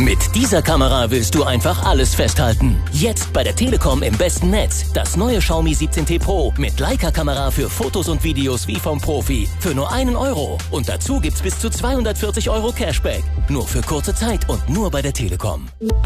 Mit dieser Kamera willst du einfach alles festhalten. Jetzt bei der Telekom im besten Netz. Das neue Xiaomi 17T Pro mit Leica-Kamera für Fotos und Videos wie vom Profi. Für nur 1 Euro. Und dazu gibt's bis zu 240 Euro Cashback. Nur für kurze Zeit und nur bei der Telekom.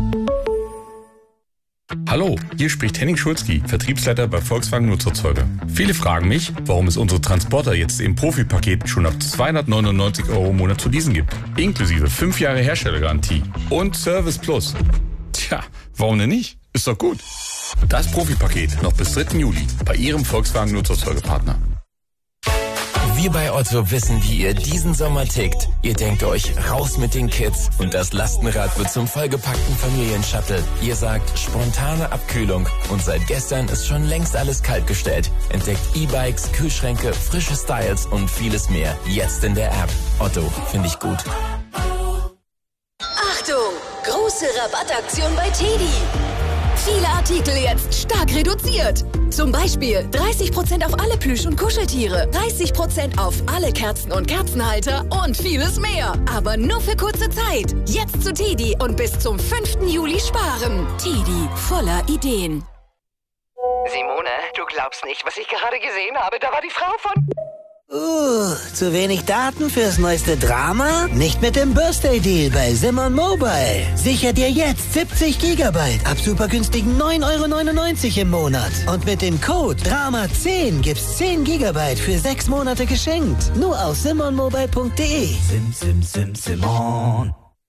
Hallo, hier spricht Henning Schulzki, Vertriebsleiter bei Volkswagen Nutzerzeuger. Viele fragen mich, warum es unsere Transporter jetzt im Profi-Paket schon ab 299 Euro im Monat zu leasen gibt. Inklusive 5 Jahre Herstellergarantie und Service Plus. Tja, warum denn nicht? Ist doch gut. Das Profi-Paket noch bis 3. Juli bei Ihrem Volkswagen Nutzerzeugerpartner. Wir bei Otto wissen, wie ihr diesen Sommer tickt. Ihr denkt euch, raus mit den Kids und das Lastenrad wird zum vollgepackten Familienshuttle. Ihr sagt, spontane Abkühlung und seit gestern ist schon längst alles kaltgestellt. Entdeckt E-Bikes, Kühlschränke, frische Styles und vieles mehr. Jetzt in der App. Otto, finde ich gut. Achtung! Große Rabattaktion bei TEDi. Viele Artikel jetzt stark reduziert. Zum Beispiel 30% auf alle Plüsch- und Kuscheltiere, 30% auf alle Kerzen und Kerzenhalter und vieles mehr. Aber nur für kurze Zeit. Jetzt zu TEDi und bis zum 5. Juli sparen. TEDi, voller Ideen. Simone, du glaubst nicht, was ich gerade gesehen habe. Da war die Frau von... Zu wenig Daten fürs neueste Drama? Nicht mit dem Birthday Deal bei Simon Mobile. Sicher dir jetzt 70 GB ab super günstigen 9,99 € im Monat. Und mit dem Code DRAMA10 gibt's 10 GB für 6 Monate geschenkt. Nur auf simonmobile.de. Simon.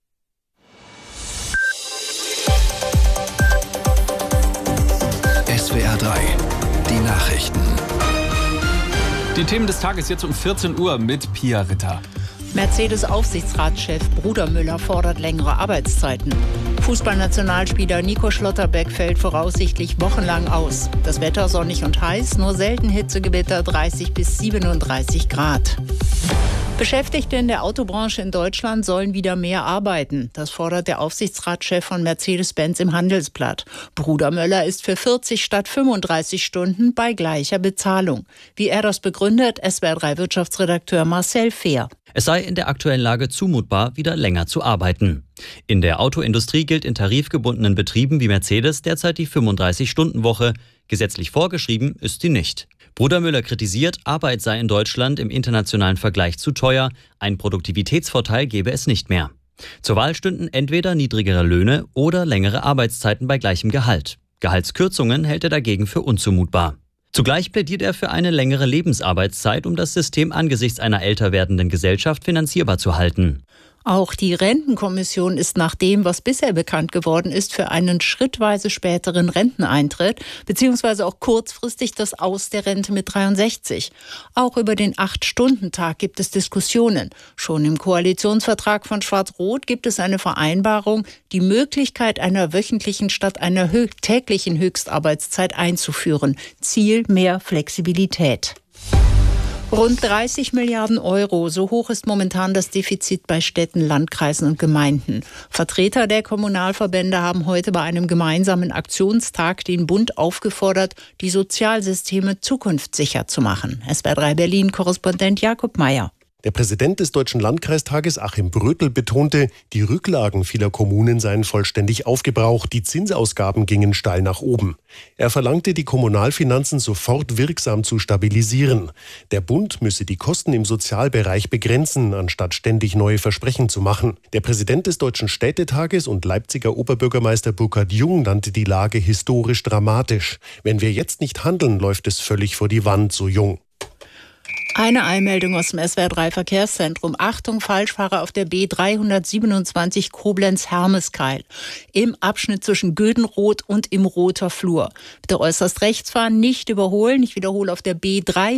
SWR 3, die Nachrichten. Die Themen des Tages jetzt um 14 Uhr mit Pia Ritter. Mercedes-Aufsichtsratschef Brudermüller fordert längere Arbeitszeiten. Fußballnationalspieler Nico Schlotterbeck fällt voraussichtlich wochenlang aus. Das Wetter sonnig und heiß, nur selten Hitzegewitter 30 bis 37 Grad. Beschäftigte in der Autobranche in Deutschland sollen wieder mehr arbeiten. Das fordert der Aufsichtsratschef von Mercedes-Benz im Handelsblatt. Brudermüller ist für 40 statt 35 Stunden bei gleicher Bezahlung. Wie er das begründet, SWR3-Wirtschaftsredakteur Marcel Fehr. Es sei in der aktuellen Lage zumutbar, wieder länger zu arbeiten. In der Autoindustrie gilt in tarifgebundenen Betrieben wie Mercedes derzeit die 35-Stunden-Woche. Gesetzlich vorgeschrieben ist sie nicht. Brudermüller kritisiert, Arbeit sei in Deutschland im internationalen Vergleich zu teuer. Einen Produktivitätsvorteil gebe es nicht mehr. Zur Wahl stünden entweder niedrigere Löhne oder längere Arbeitszeiten bei gleichem Gehalt. Gehaltskürzungen hält er dagegen für unzumutbar. Zugleich plädiert er für eine längere Lebensarbeitszeit, um das System angesichts einer älter werdenden Gesellschaft finanzierbar zu halten. Auch die Rentenkommission ist nach dem, was bisher bekannt geworden ist, für einen schrittweise späteren Renteneintritt beziehungsweise auch kurzfristig das Aus der Rente mit 63. Auch über den 8-Stunden-Tag gibt es Diskussionen. Schon im Koalitionsvertrag von Schwarz-Rot gibt es eine Vereinbarung, die Möglichkeit einer wöchentlichen statt einer täglichen Höchstarbeitszeit einzuführen. Ziel mehr Flexibilität. Rund 30 Milliarden Euro, so hoch ist momentan das Defizit bei Städten, Landkreisen und Gemeinden. Vertreter der Kommunalverbände haben heute bei einem gemeinsamen Aktionstag den Bund aufgefordert, die Sozialsysteme zukunftssicher zu machen. SWR3 Berlin-Korrespondent Jakob Mayer. Der Präsident des Deutschen Landkreistages, Achim Brötel, betonte, die Rücklagen vieler Kommunen seien vollständig aufgebraucht, die Zinsausgaben gingen steil nach oben. Er verlangte, die Kommunalfinanzen sofort wirksam zu stabilisieren. Der Bund müsse die Kosten im Sozialbereich begrenzen, anstatt ständig neue Versprechen zu machen. Der Präsident des Deutschen Städtetages und Leipziger Oberbürgermeister Burkhard Jung nannte die Lage historisch dramatisch. Wenn wir jetzt nicht handeln, läuft es völlig vor die Wand, so Jung. Eine Eilmeldung aus dem SWR3-Verkehrszentrum. Achtung, Falschfahrer auf der B327 Koblenz-Hermeskeil. Im Abschnitt zwischen Gödenroth und im Rother Flur. Bitte äußerst rechts fahren, nicht überholen. Ich wiederhole, auf der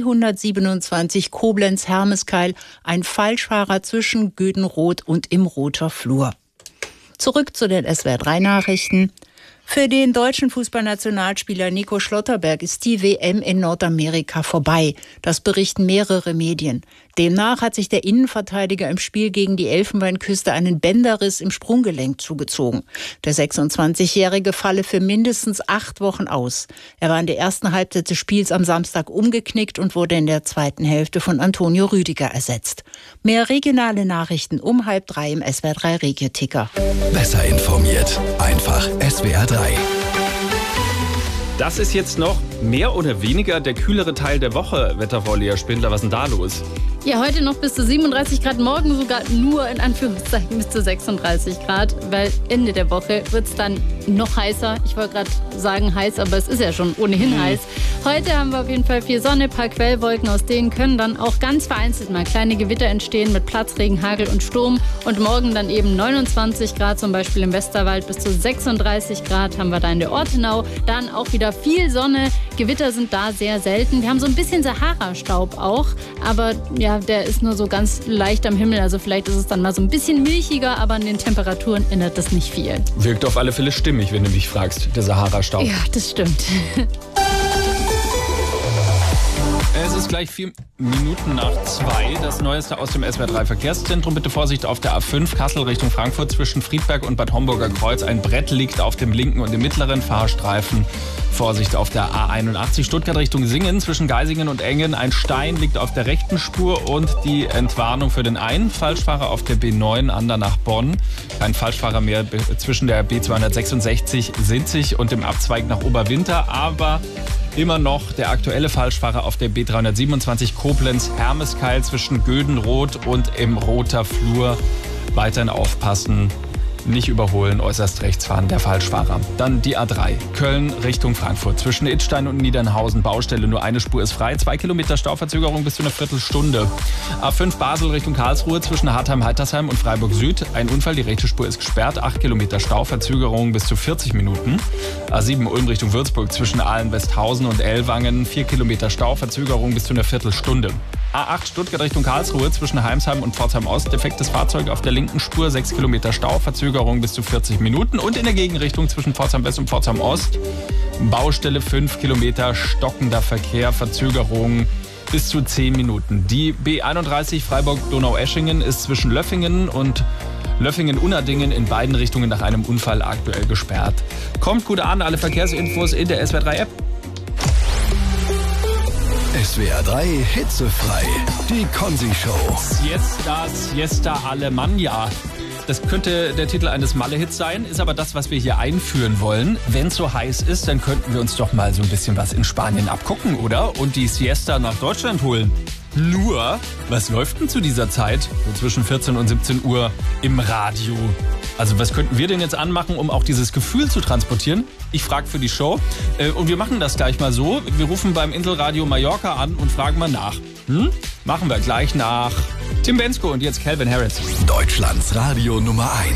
B327 Koblenz-Hermeskeil ein Falschfahrer zwischen Gödenroth und im Rother Flur. Zurück zu den SWR3-Nachrichten. Für den deutschen Fußballnationalspieler Nico Schlotterberg ist die WM in Nordamerika vorbei. Das berichten mehrere Medien. Demnach hat sich der Innenverteidiger im Spiel gegen die Elfenbeinküste einen Bänderriss im Sprunggelenk zugezogen. Der 26-Jährige falle für mindestens 8 Wochen aus. Er war in der ersten Halbzeit des Spiels am Samstag umgeknickt und wurde in der zweiten Hälfte von Antonio Rüdiger ersetzt. Mehr regionale Nachrichten um 2:30 im SWR3 Regio-Ticker. Besser informiert. Einfach SWR3. Das ist jetzt noch mehr oder weniger der kühlere Teil der Woche, Wettervorleger Spindler. Was ist denn da los? Ja, heute noch bis zu 37 Grad, morgen sogar nur in Anführungszeichen bis zu 36 Grad, weil Ende der Woche wird es dann noch heißer. Ich wollte gerade sagen heiß, aber es ist ja schon ohnehin heiß. Heute haben wir auf jeden Fall viel Sonne, ein paar Quellwolken, aus denen können dann auch ganz vereinzelt mal kleine Gewitter entstehen mit Platzregen, Hagel und Sturm. Und morgen dann eben 29 Grad, zum Beispiel im Westerwald, bis zu 36 Grad haben wir da in der Ortenau. Dann auch wieder viel Sonne, Gewitter sind da sehr selten. Wir haben so ein bisschen Sahara-Staub auch, aber ja, der ist nur so ganz leicht am Himmel. Also vielleicht ist es dann mal so ein bisschen milchiger, aber an den Temperaturen ändert das nicht viel. Wirkt auf alle Fälle stimmig, wenn du mich fragst, der Sahara-Staub. Ja, das stimmt. Es ist gleich 4 Minuten nach 2. Das Neueste aus dem SWR3 Verkehrszentrum. Bitte Vorsicht auf der A5 Kassel Richtung Frankfurt zwischen Friedberg und Bad Homburger Kreuz. Ein Brett liegt auf dem linken und dem mittleren Fahrstreifen. Vorsicht auf der A81 Stuttgart Richtung Singen zwischen Geisingen und Engen. Ein Stein liegt auf der rechten Spur und die Entwarnung für den einen Falschfahrer auf der B9 Ander nach Bonn. Kein Falschfahrer mehr zwischen der B266 Sinzig und dem Abzweig nach Oberwinter, aber immer noch der aktuelle Falschfahrer auf der B327 Koblenz-Hermeskeil zwischen Gödenroth und im Roter Flur. Weiterhin aufpassen, nicht überholen, äußerst rechts fahren, der Falschfahrer. Dann die A3, Köln Richtung Frankfurt. Zwischen Idstein und Niedernhausen Baustelle, nur eine Spur ist frei. 2 Kilometer Stauverzögerung bis zu einer Viertelstunde. A5 Basel Richtung Karlsruhe zwischen Hartheim-Heitersheim und Freiburg Süd. Ein Unfall, die rechte Spur ist gesperrt. 8 Kilometer Stauverzögerung bis zu 40 Minuten. A7 Ulm Richtung Würzburg zwischen Ahlen-Westhausen und Ellwangen. 4 Kilometer Stauverzögerung bis zu einer Viertelstunde. A8 Stuttgart Richtung Karlsruhe zwischen Heimsheim und Pforzheim Ost. Defektes Fahrzeug auf der linken Spur. 6 Kilometer Stauverzögerung bis zu 40 Minuten. Und in der Gegenrichtung zwischen Pforzheim West und Pforzheim Ost. Baustelle 5 Kilometer, stockender Verkehr, Verzögerung bis zu 10 Minuten. Die B31 Freiburg-Donaueschingen ist zwischen Löffingen und Löffingen-Unadingen in beiden Richtungen nach einem Unfall aktuell gesperrt. Kommt gut an, alle Verkehrsinfos in der SWR3-App. SWR3 hitzefrei. Die Konzi-Show. Siesta Alemannia. Das könnte der Titel eines Malle-Hits sein, ist aber das, was wir hier einführen wollen. Wenn es so heiß ist, dann könnten wir uns doch mal so ein bisschen was in Spanien abgucken, oder? Und die Siesta nach Deutschland holen. Nur, was läuft denn zu dieser Zeit, so zwischen 14 und 17 Uhr im Radio? Also was könnten wir denn jetzt anmachen, um auch dieses Gefühl zu transportieren? Ich frage für die Show. Und wir machen das gleich mal so. Wir rufen beim Inselradio Mallorca an und fragen mal nach. Machen wir gleich nach Tim Bensko und jetzt Calvin Harris. Deutschlands Radio Nummer 1.